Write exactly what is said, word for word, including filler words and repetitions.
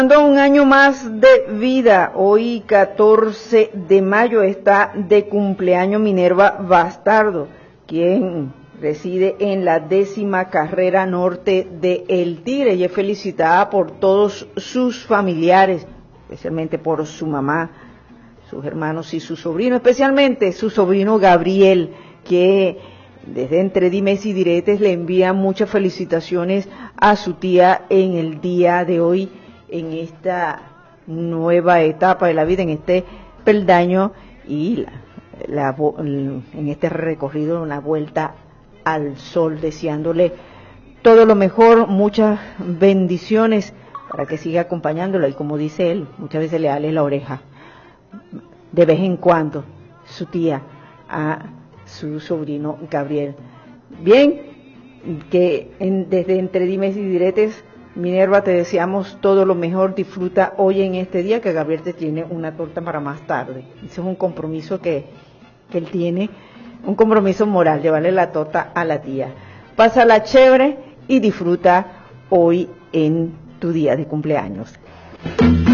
Un año más de vida. Hoy catorce de mayo está de cumpleaños Minerva Bastardo, quien reside en la décima carrera norte de El Tigre y es felicitada por todos sus familiares, especialmente por su mamá, sus hermanos y su sobrino, especialmente su sobrino Gabriel, que desde entre dimes y diretes le envía muchas felicitaciones a su tía en el día de hoy, en esta nueva etapa de la vida, en este peldaño y la, la, en este recorrido, una vuelta al sol, deseándole todo lo mejor, muchas bendiciones para que siga acompañándola y, como dice él, muchas veces le ale la oreja de vez en cuando su tía a su sobrino Gabriel. Bien, que en, desde entre dimes y diretes, Minerva, te deseamos todo lo mejor, disfruta hoy en este día, que Gabriel te tiene una torta para más tarde. Ese es un compromiso que, que él tiene, un compromiso moral, llevarle la torta a la tía. Pásala chévere y disfruta hoy en tu día de cumpleaños.